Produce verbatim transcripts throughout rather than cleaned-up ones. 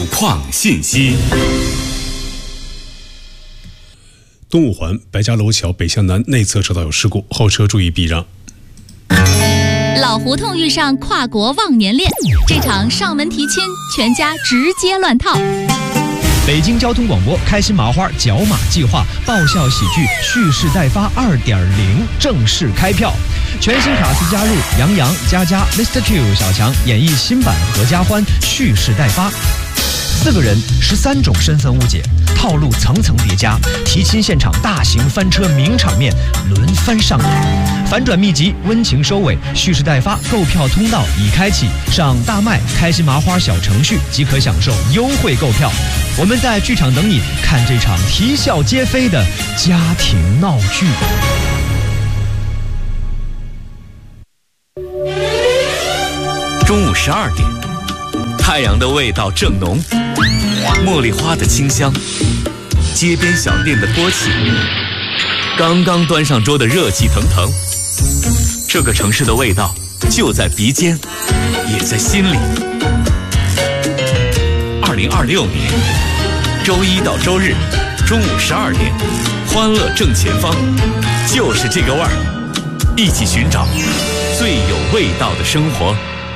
况信息。 东五环白家楼桥北向南内侧车道有事故，后车注意避让。 老胡同遇上跨国忘年恋，这场上门提亲，全家直接乱套。 北京交通广播开心麻花角马计划爆笑喜剧蓄势待发 二点零 正式开票，全新卡司加入杨洋、佳佳、Mister Q、小强演绎新版合家欢蓄势待发。四个人十三种身份误解，套路层层叠加，提亲现场大型翻车名场面轮番上演，反转密集，温情收尾，蓄势待发，购票通道已开启，上大麦开心麻花小程序即可享受优惠购票。我们在剧场等你，看这场啼笑皆非的家庭闹剧。 中午十二点，太阳的味道正浓，茉莉花的清香，街边小店的托起，刚刚端上桌的热气腾腾。这个城市的味道就在鼻尖，也在心里。二零二六年周一到周日中午十二点，欢乐正前方，就是这个味儿，一起寻找最有味道的生活。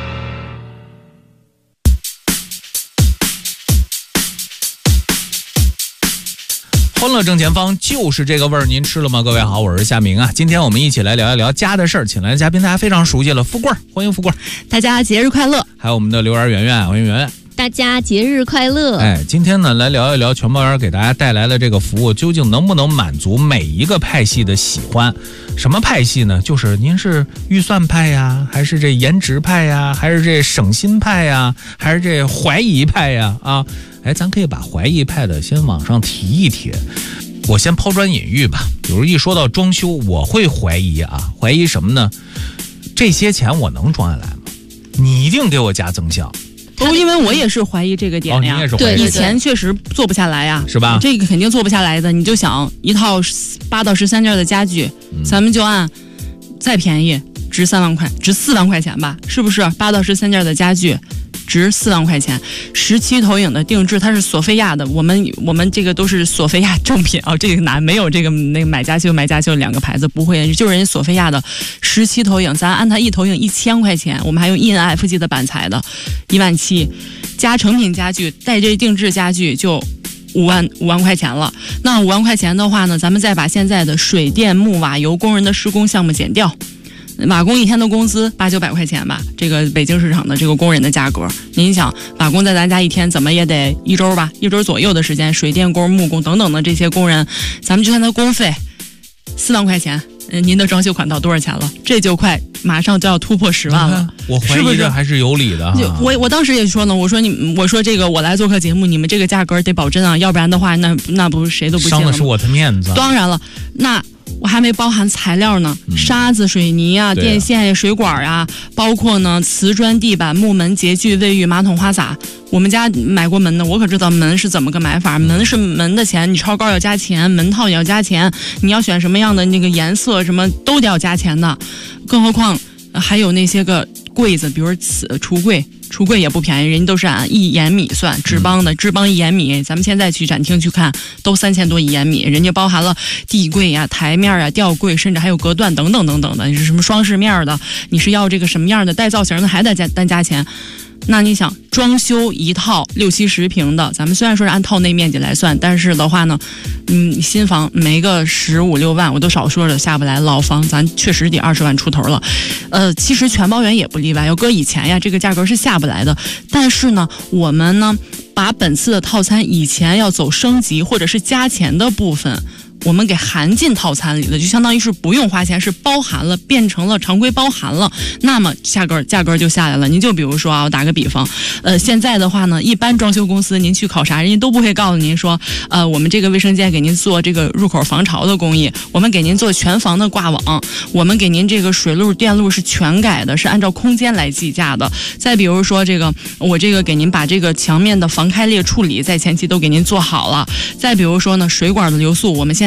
欢乐正前方，就是这个味儿，您吃了吗？各位好，我是夏明啊。今天我们一起来聊一聊家的事儿，请来的嘉宾大家非常熟悉了，富贵，欢迎富贵。 大家节日快乐。 还有我们的刘媛圆圆，欢迎圆圆。 大家节日快乐。 哎，今天呢来聊一聊全包圆给大家带来的这个服务究竟能不能满足每一个派系的喜欢。什么派系呢？就是您是预算派呀，还是这颜值派呀，还是这省心派呀，还是这怀疑派呀？啊，哎，咱可以把怀疑派的先往上提一提。我先抛砖引玉吧，比如一说到装修，我会怀疑啊，怀疑什么呢？这些钱我能装下来吗？你一定给我加增效。 不，因为我也是怀疑这个点呀。 哦、你也是怀疑。 对，以前确实做不下来呀， 是吧？ 这个肯定做不下来的。你就想一套八到十三件的家具，嗯、咱们就按再便宜值三万块，值四万块钱吧，是不是？八到十三件的家具。值四万块钱，十七投影的定制，它是索菲亚的。我们我们这个都是索菲亚正品啊，这个难，没有这个那个买家秀买家秀两个牌子不会，就是人家索菲亚的十七投影，咱按它一投影一千块钱，我们还用 E N F G 的板材的，一万七，加成品家具带这定制家具就五万五万块钱了。那五万块钱的话呢，咱们再把现在的水电木瓦油工人的施工项目减掉。瓦工一天的工资八九百块钱吧，这个北京市场的这个工人的价格，您想瓦工在咱家一天怎么也得一周吧，一周左右的时间，水电工、木工等等的这些工人，咱们就算他工费四万块钱，嗯，您的装修款到多少钱了？这就快马上就要突破十万了， 我怀疑这还是有理的。 就我我当时也说呢，我说你，我说这个我来做客节目，你们这个价格得保真啊，要不然的话，那那不是谁都不信了吗？ 伤的是我的面子。 当然了，那。我还没包含材料呢， 嗯、 沙子、水泥啊、电线呀、水管啊，包括呢瓷砖地板、木门、洁具、卫浴、马桶、花洒。我们家买过门的，我可知道门是怎么个买法。门是门的钱，你超高要加钱，门套也要加钱，你要选什么样的那个颜色，什么都得要加钱的。更何况还有那些个柜子，比如橱柜。橱柜也不便宜，人家都是按一延米算，志邦的志邦一延米，咱们现在去展厅去看，都三千多一延米，人家包含了地柜呀、台面呀、吊柜，甚至还有隔断等等等等的。你是什么双饰面的，你是要这个什么样的带造型的，还得加单加钱。那你想装修一套六七十平的，咱们虽然说是按套内面积来算，但是的话呢，嗯，新房没个十五六万，我都少说了下不来。老房咱确实得二十万出头了，呃，其实全包圆也不例外。要搁以前呀，这个价格是下不来的。但是呢，我们呢，把本次的套餐以前要走升级或者是加钱的部分。我们给含进套餐里了，就相当于是不用花钱，是包含了，变成了常规包含了，那么价格价格就下来了。您就比如说啊，我打个比方，呃，现在的话呢，一般装修公司您去考察，人家都不会告诉您说，呃，我们这个卫生间给您做这个入口防潮的工艺，我们给您做全房的挂网，我们给您这个水路电路是全改的，是按照空间来计价的。再比如说这个，我这个给您把这个墙面的防开裂处理在前期都给您做好了。再比如说呢，水管的流速，我们现在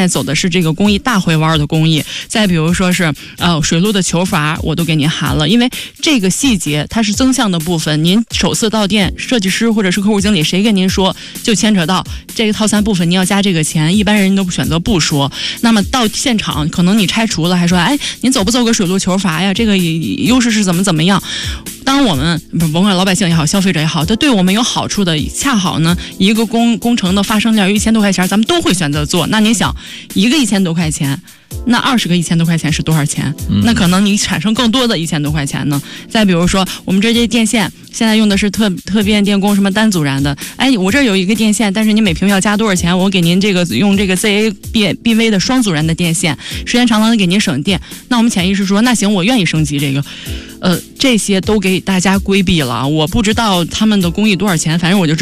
在走的是这个工艺大回弯的工艺，再比如说是呃水路的球阀，我都给您含了，因为这个细节它是增项的部分，您首次到店，设计师或者是客户经理谁跟您说，就牵扯到这个套餐部分，您要加这个钱，一般人都选择不说。那么到现场，可能你拆除了，还说，哎，您走不走个水路球阀呀？这个优势是怎么怎么样？当我们甭管老百姓也好，消费者也好，它对我们有好处的，恰好呢，一个工工程的发生量一千多块钱，咱们都会选择做。那您想，一个一千多块钱，那二十个一千多块钱是多少钱？ 嗯、 那可能你产生更多的一千多块钱呢。再比如说，我们这些电线现在用的是特特变电工什么单阻燃的，哎，我这儿有一个电线，但是你每平要加多少钱？我给您这个用这个 Z A B B V 的双阻燃的电线，时间长了能给您省电。那我们潜意识说，那行，我愿意升级这个。呃，这些都给大家规避了，我不知道他们的工艺多少钱，反正我就知道。